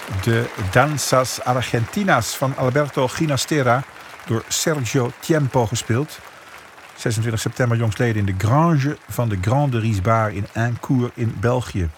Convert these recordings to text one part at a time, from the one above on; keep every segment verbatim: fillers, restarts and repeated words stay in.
de Danzas Argentinas van Alberto Ginastera door Sergio Tiempo gespeeld. zesentwintig september jongstleden in de Grange van de Grande Riesbaar in Aincourt in België.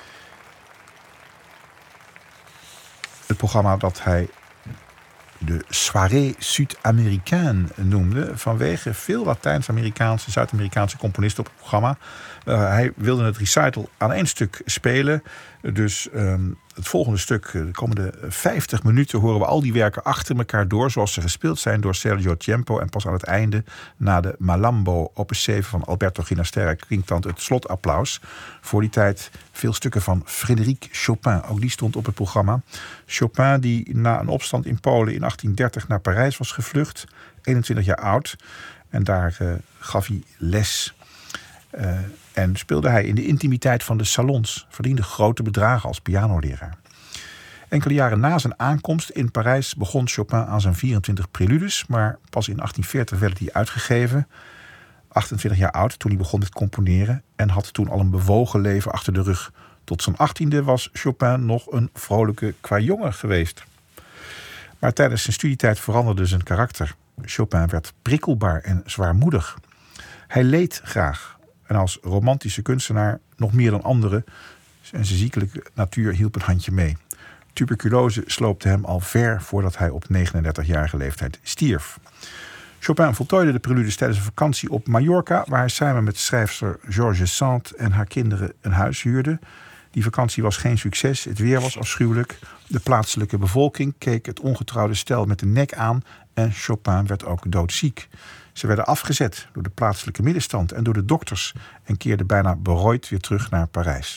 Het programma dat hij de Soirée Sud-Américaine noemde, vanwege veel Latijns-Amerikaanse, Zuid-Amerikaanse componisten op het programma. Uh, hij wilde het recital aan één stuk spelen. Dus um, het volgende stuk, de komende vijftig minuten, horen we al die werken achter elkaar door, zoals ze gespeeld zijn door Sergio Tiempo. En pas aan het einde, na de Malambo opus zeven van Alberto Ginastera, klinkt dan het slotapplaus. Voor die tijd veel stukken van Frédéric Chopin. Ook die stond op het programma. Chopin, die na een opstand in Polen in achttien dertig naar Parijs was gevlucht, eenentwintig jaar oud. En daar uh, gaf hij les. Uh, en speelde hij in de intimiteit van de salons, verdiende grote bedragen als pianoleraar. Enkele jaren na zijn aankomst in Parijs begon Chopin aan zijn vierentwintig preludes, maar pas in achttien veertig werd hij uitgegeven. achtentwintig jaar oud toen hij begon met componeren en had toen al een bewogen leven achter de rug. Tot zijn achttiende was Chopin nog een vrolijke kwajongen geweest. Maar tijdens zijn studietijd veranderde zijn karakter. Chopin werd prikkelbaar en zwaarmoedig. Hij leed graag. En als romantische kunstenaar nog meer dan anderen. En zijn ziekelijke natuur hielp een handje mee. Tuberculose sloopte hem al ver voordat hij op negenendertigjarige leeftijd stierf. Chopin voltooide de preludes tijdens een vakantie op Mallorca, waar hij samen met schrijfster Georges Sand en haar kinderen een huis huurde. Die vakantie was geen succes, het weer was afschuwelijk. De plaatselijke bevolking keek het ongetrouwde stel met de nek aan en Chopin werd ook doodziek. Ze werden afgezet door de plaatselijke middenstand en door de dokters en keerden bijna berooid weer terug naar Parijs.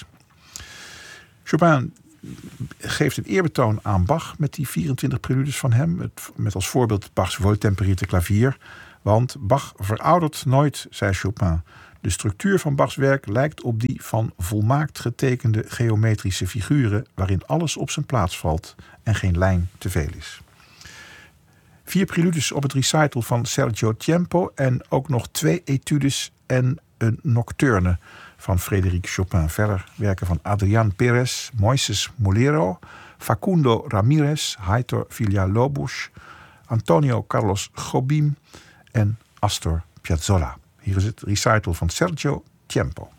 Chopin geeft een eerbetoon aan Bach met die vierentwintig preludes van hem, met als voorbeeld Bachs weltempereerde klavier. Want Bach veroudert nooit, zei Chopin. De structuur van Bachs werk lijkt op die van volmaakt getekende geometrische figuren, waarin alles op zijn plaats valt en geen lijn te veel is. Vier preludes op het recital van Sergio Tiempo en ook nog twee etudes en een nocturne van Frédéric Chopin. Verder werken van Adrián Pérez, Moises Molero, Facundo Ramírez, Heitor Villa-Lobos, Antonio Carlos Jobim en Astor Piazzolla. Hier is het recital van Sergio Tiempo.